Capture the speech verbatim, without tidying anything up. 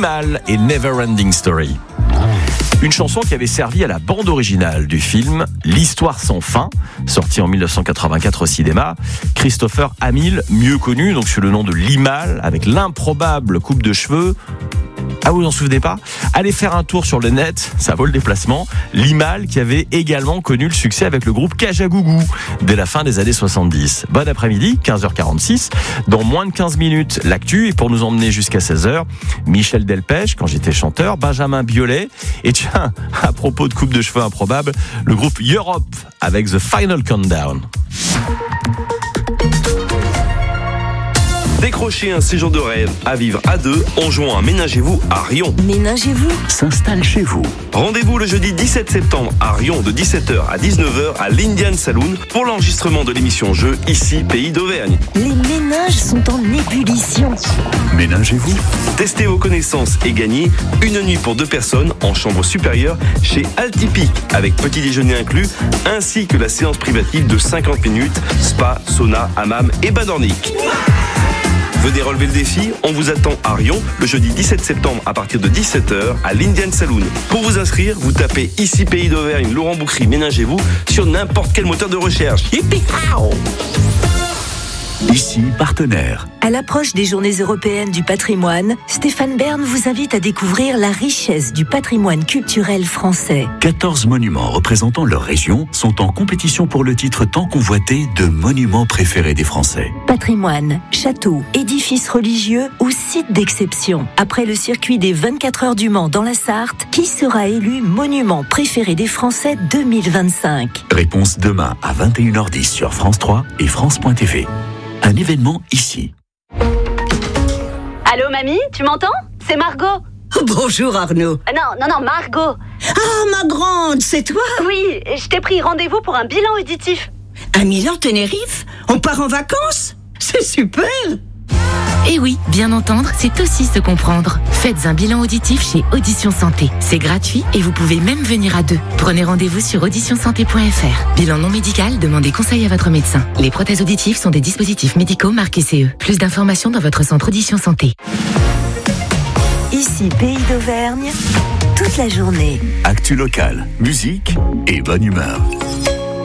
Limahl et Neverending Story. Une chanson qui avait servi à la bande originale du film L'Histoire sans fin, sorti en dix-neuf cent quatre-vingt-quatre au cinéma. Christopher Hamill, mieux connu donc sous le nom de Limahl, avec l'improbable coupe de cheveux. Ah, vous vous en souvenez pas ? Allez faire un tour sur le net, ça vaut le déplacement. Limahl qui avait également connu le succès avec le groupe Kajagougou dès la fin des années soixante-dix. Bon après-midi, quinze heures quarante-six. Dans moins de quinze minutes, l'actu. Et pour nous emmener jusqu'à seize heures, Michel Delpech, quand j'étais chanteur, Benjamin Biolay. Et tiens, à propos de coupe de cheveux improbable, le groupe Europe avec The Final Countdown. Décrochez un séjour de rêve à vivre à deux en jouant à Ménagez-vous à Rion. Ménagez-vous s'installe chez vous. Rendez-vous le jeudi dix-sept septembre à Rion de dix-sept heures à dix-neuf heures à l'Indian Saloon pour l'enregistrement de l'émission Jeux ici Pays d'Auvergne. Les ménages sont en ébullition. Ménagez-vous. Testez vos connaissances et gagnez une nuit pour deux personnes en chambre supérieure chez Altipic avec petit déjeuner inclus ainsi que la séance privative de cinquante minutes, spa, sauna, hammam et bain nordique. Venez relever le défi, on vous attend à Rion le jeudi dix-sept septembre à partir de dix-sept heures à l'Indian Saloon. Pour vous inscrire, vous tapez ici Pays d'Auvergne, Laurent Boucry, Ménagez-vous sur n'importe quel moteur de recherche. Yippee! Ici, partenaire. À l'approche des Journées européennes du patrimoine, Stéphane Bern vous invite à découvrir la richesse du patrimoine culturel français. quatorze monuments représentant leur région sont en compétition pour le titre tant convoité de monuments préférés des Français. Patrimoine, châteaux, édifices religieux ou sites d'exception. Après le circuit des vingt-quatre heures du Mans dans la Sarthe, qui sera élu monument préféré des Français deux mille vingt-cinq ? Réponse demain à vingt et une heures dix sur France trois et France point T V. Un événement ici. Allô mamie, tu m'entends ? C'est Margot. Bonjour Arnaud. Non, non, non, Margot. Ah, ma grande, c'est toi ? Oui, je t'ai pris rendez-vous pour un bilan auditif. À Milan-Tenerife ? On part en vacances ? C'est super ! Eh oui, bien entendre, c'est aussi se comprendre. Faites un bilan auditif chez Audition Santé. C'est gratuit et vous pouvez même venir à deux. Prenez rendez-vous sur audition santé point f r. Bilan non médical, demandez conseil à votre médecin. Les prothèses auditives sont des dispositifs médicaux marqués C E. Plus d'informations dans votre centre Audition Santé. Ici Pays d'Auvergne, toute la journée. Actu locale, musique et bonne humeur.